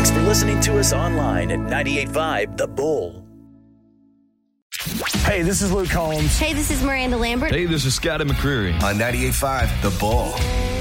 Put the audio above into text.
Thanks for listening to us online at 98.5 The Bull. Hey, this is Luke Combs. Hey, this is Miranda Lambert. Hey, this is Scotty McCreery. On 98.5 The Bull.